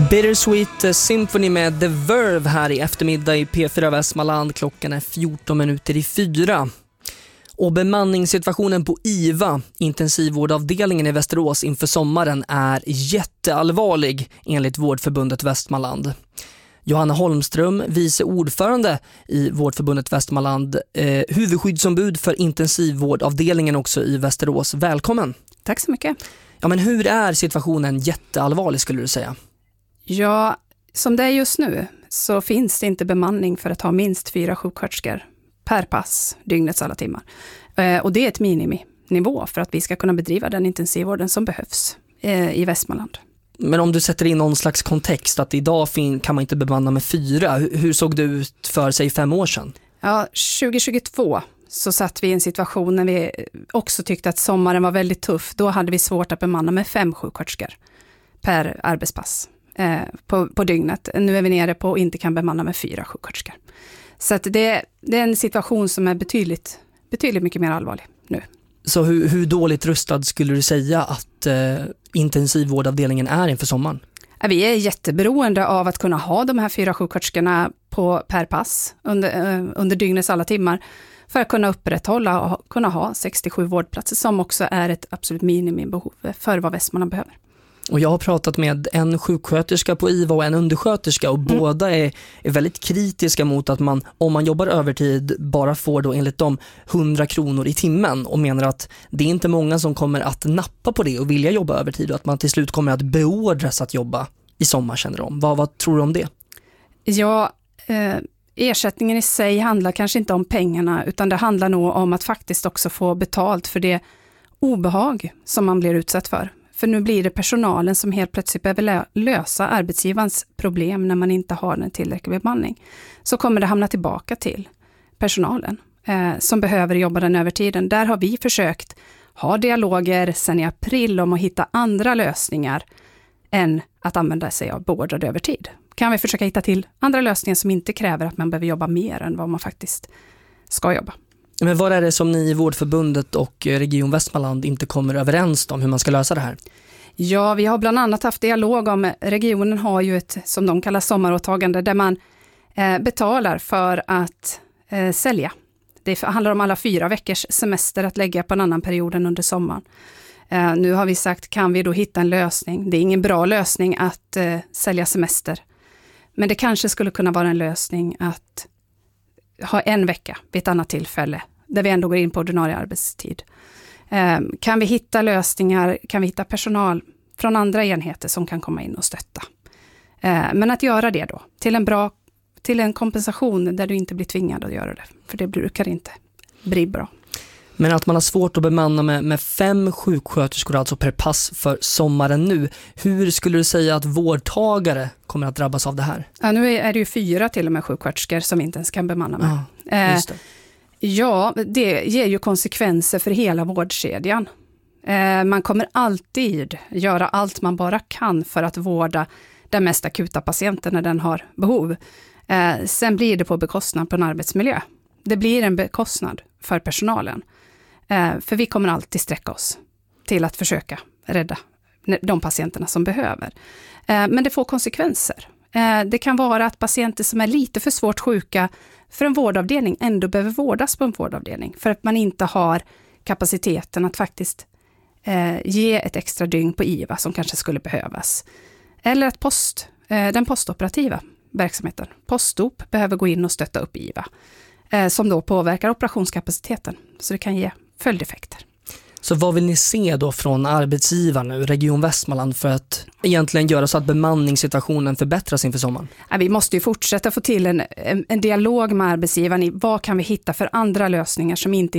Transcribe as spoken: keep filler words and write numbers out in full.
Bittersweet Symphony med The Verve här i eftermiddag i P fyra Västmanland. Klockan är fjorton minuter i fyra. Och bemanningssituationen på I V A, intensivvårdavdelningen i Västerås inför sommaren, är jätteallvarlig enligt Vårdförbundet Västmanland. Johanna Holmström, vice ordförande i Vårdförbundet Västmanland, eh, huvudskyddsombud för intensivvårdavdelningen också i Västerås. Välkommen! Tack så mycket. Ja, men hur är situationen jätteallvarlig skulle du säga? Ja, som det är just nu så finns det inte bemanning för att ha minst fyra sjuksköterskor per pass, dygnets alla timmar. Eh, och det är ett miniminivå för att vi ska kunna bedriva den intensivvården som behövs eh, i Västmanland. Men om du sätter in någon slags kontext att idag fin- kan man inte bemanna med fyra, hur, hur såg det ut för sig fem år sedan? Ja, tjugohundratjugotvå så satt vi i en situation när vi också tyckte att sommaren var väldigt tuff. Då hade vi svårt att bemanna med fem sjuksköterskor per arbetspass eh, på, på dygnet. Nu är vi nere på och inte kan bemanna med fyra sjuksköterskor. Så att det, det är en situation som är betydligt, betydligt mycket mer allvarlig nu. Så hur, hur dåligt rustad skulle du säga att eh, intensivvårdavdelningen är inför sommaren? Ja, vi är jätteberoende av att kunna ha de här fyra sjuksköterskorna på, per pass under, eh, under dygnets alla timmar för att kunna upprätthålla och ha, kunna ha sextiosju vårdplatser som också är ett absolut minimibehov för vad Västmanland behöver. Och jag har pratat med en sjuksköterska på I V A och en undersköterska och mm. båda är, är väldigt kritiska mot att man, om man jobbar övertid, bara får då enligt dem hundra kronor i timmen och menar att det är inte många som kommer att nappa på det och vilja jobba övertid och att man till slut kommer att beordras att jobba i sommar, känner de. Vad, vad tror du om det? Ja, eh, ersättningen i sig handlar kanske inte om pengarna utan det handlar nog om att faktiskt också få betalt för det obehag som man blir utsatt för. För nu blir det personalen som helt plötsligt behöver lösa arbetsgivarens problem när man inte har en tillräcklig bemanning. Så kommer det hamna tillbaka till personalen eh, som behöver jobba den övertiden. Där har vi försökt ha dialoger sedan i april om att hitta andra lösningar än att använda sig av beordrad övertid. Kan vi försöka hitta till andra lösningar som inte kräver att man behöver jobba mer än vad man faktiskt ska jobba. Men vad är det som ni i Vårdförbundet och Region Västmanland inte kommer överens om hur man ska lösa det här? Ja, vi har bland annat haft dialog om, regionen har ju ett, som de kallar sommaråtagande, där man eh, betalar för att eh, sälja. Det handlar om alla fyra veckors semester att lägga på en annan period än under sommaren. Eh, nu har vi sagt, kan vi då hitta en lösning? Det är ingen bra lösning att eh, sälja semester. Men det kanske skulle kunna vara en lösning att ha en vecka vid ett annat tillfälle där vi ändå går in på ordinarie arbetstid. Eh, kan vi hitta lösningar, kan vi hitta personal från andra enheter som kan komma in och stötta. Eh, men att göra det då till en bra, till en kompensation där du inte blir tvingad att göra det. För det brukar inte bli bra. Men att man har svårt att bemanna med, med fem sjuksköterskor alltså per pass för sommaren nu. Hur skulle du säga att vårdtagare kommer att drabbas av det här? Ja, nu är det ju fyra till och med sjuksköterskor som inte ens kan bemanna med. Ja, just det. Eh, ja, det ger ju konsekvenser för hela vårdkedjan. Eh, man kommer alltid göra allt man bara kan för att vårda den mest akuta patienten när den har behov. Eh, sen blir det på bekostnad på en arbetsmiljö. Det blir en bekostnad för personalen. Eh, för vi kommer alltid sträcka oss till att försöka rädda de patienterna som behöver. Eh, men det får konsekvenser. Eh, det kan vara att patienter som är lite för svårt sjuka för en vårdavdelning ändå behöver vårdas på en vårdavdelning. För att man inte har kapaciteten att faktiskt eh, ge ett extra dygn på I V A som kanske skulle behövas. Eller att post, eh, den postoperativa verksamheten, postop, behöver gå in och stötta upp I V A. Eh, som då påverkar operationskapaciteten. Så det kan ge följdeffekter. Så vad vill ni se då från arbetsgivaren nu, Region Västmanland, för att egentligen göra så att bemanningssituationen förbättras inför sommaren? Ja, vi måste ju fortsätta få till en, en, en dialog med arbetsgivaren i vad kan vi hitta för andra lösningar som inte